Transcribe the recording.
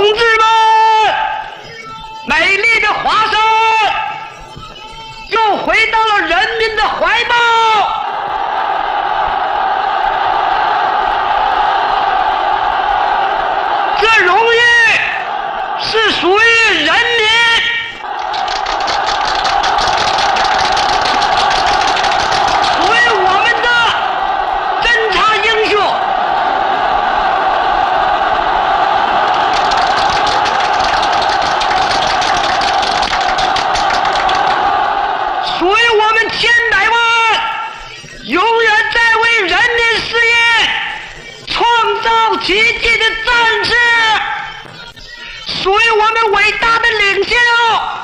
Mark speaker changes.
Speaker 1: 志们，美丽的华山又回到了人民的怀抱。这荣誉是属于人民。属于我们的侦察英雄。属于我们千百万永远在为人民事业创造奇迹的战士，属于我们伟大的领袖。